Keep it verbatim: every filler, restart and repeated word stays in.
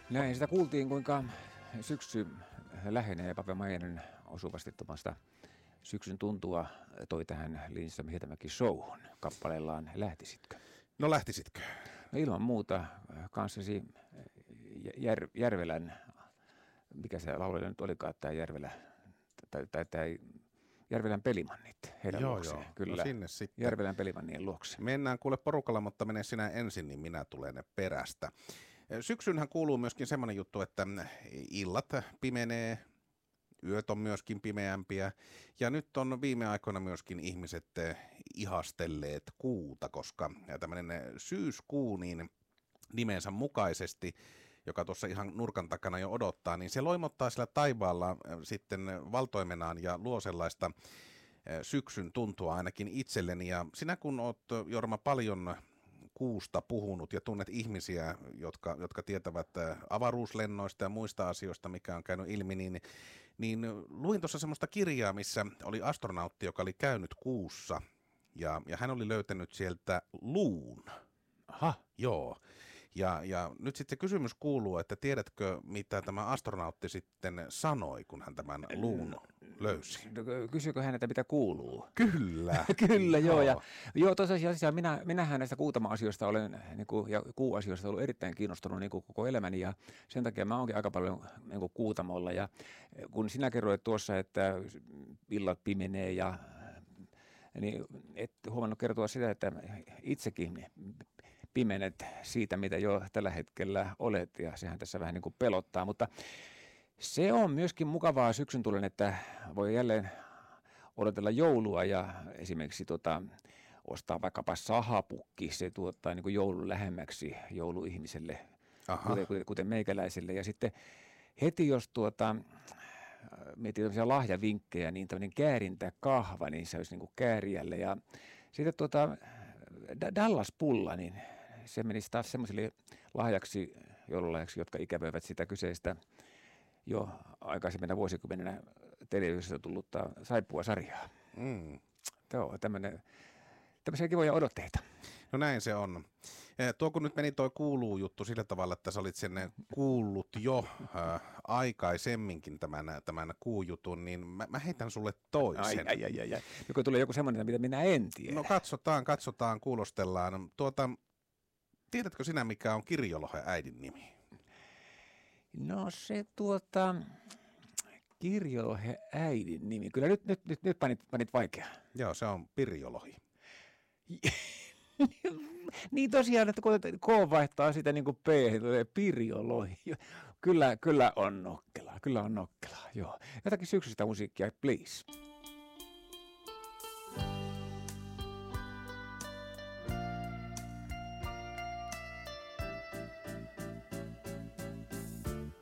Näin sitä kuultiin, kuinka syksy lähenee. Pave Maijanen osuvasti tuomasta syksyn tuntua toi tähän Lindström Hietamäki showhun kappaleellaan Lähtisitkö? No lähtisitkö? No ilman muuta kanssasi Jär, Järvelän, mikä se laulaja nyt olikaan, tämä Järvelä, tai, tai tämä Järvelän pelimannit heidän joo, luokseen. joo. Kyllä, no sinne sitten. Järvelän pelimannien luokse. Mennään kuule porukalla, mutta mene sinä ensin, niin minä tulen perästä. Syksynhän kuuluu myöskin semmoinen juttu, että illat pimenee, yöt on myöskin pimeämpiä ja nyt on viime aikoina myöskin ihmiset ihastelleet kuuta, koska tämmöinen syyskuu niin nimensä mukaisesti, joka tuossa ihan nurkan takana jo odottaa, niin se loimottaa sillä taivaalla sitten valtoimenaan ja luo sellaista syksyn tuntua ainakin itselleni. Ja sinä kun oot, Jorma, paljon kuusta puhunut ja tunnet ihmisiä, jotka, jotka tietävät avaruuslennoista ja muista asioista, mikä on käynyt ilmi, niin, niin luin tuossa semmoista kirjaa, missä oli astronautti, joka oli käynyt kuussa ja, ja hän oli löytänyt sieltä luun. Aha. Joo. Ja, ja nyt sitten se kysymys kuuluu, että tiedätkö, mitä tämä astronautti sitten sanoi, kun hän tämän luun löysi? Kysyykö hän, että mitä kuuluu? Kyllä. Kyllä, joo. Ja, joo, tosiaan minä, minähän näistä kuutama-asioista olen, niin kuin, ja kuuasioista ollut erittäin kiinnostunut niin kuin koko elämäni, ja sen takia mä oonkin aika paljon niin kuin kuutamolla. Ja kun sinä kerroit tuossa, että illat pimenee ja niin et huomannut kertoa sitä, että itsekin pimenet siitä, mitä jo tällä hetkellä olet, ja sehän tässä vähän niin kuin pelottaa, mutta se on myöskin mukavaa syksyn tulen, että voi jälleen odotella joulua ja esimerkiksi tota, ostaa vaikkapa sahapukki, se tuottaa niin kuin joulun lähemmäksi jouluihmiselle, kuten, kuten meikäläiselle, ja sitten heti jos tuota miettii tämmöisiä lahjavinkkejä, niin tämmöinen käärintäkahva, niin se olisi niin kuin kääriälle. Ja sitten tuota, Dallas-pulla, niin se menisi taas semmoisille lahjaksi, joululahjaksi, jotka ikävöivät sitä kyseistä jo aikaisemmina vuosikymmeninä televisiossa tullutta saippua-sarjaa. Mm. Joo, tämmöinen, tämmöisiä kivoja odotteita. No näin se on. Tuo kun nyt meni toi kuuluu juttu sillä tavalla, että sä olit sen kuullut jo äh, aikaisemminkin tämän, tämän kuujutun, niin mä, mä heitän sulle toisen. Ai, ai, ai, ai. Joko tulee joku semmoinen, mitä minä en tiedä. No katsotaan, katsotaan, kuulostellaan. Tuota, tiedätkö sinä, mikä on Kirjolohen äidin nimi? No se tuota, Kirjolohen äidin nimi. Kyllä nyt, nyt, nyt, nyt panit, panit vaikeaa. Joo, se on Pirjolohi. Niin tosiaan, että kun K vaihtaa sitä niin kuin P, tulee Pirjolohi. Kyllä, kyllä on nokkelaa, kyllä on nokkelaa, joo. Jotakin syksystä musiikkia, please.